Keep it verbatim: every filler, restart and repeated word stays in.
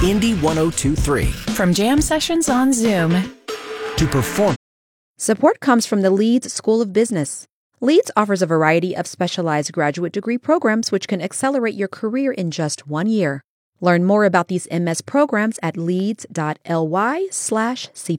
Indy one oh two point three. From jam sessions on Zoom To perform. Support comes from the Leeds School of Business. Leeds offers a variety of specialized graduate degree programs which can accelerate your career in just one year. Learn more about these M S programs at leeds.ly slash CP.